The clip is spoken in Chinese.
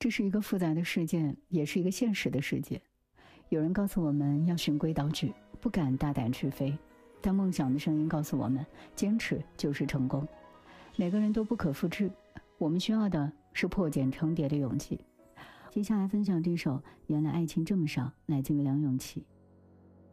这是一个复杂的世界，也是一个现实的世界。有人告诉我们要循规蹈矩，不敢大胆去飞，但梦想的声音告诉我们，坚持就是成功。每个人都不可复制，我们需要的是破茧成蝶的勇气。接下来分享这首《原来爱情这么少》，来自于梁咏琪。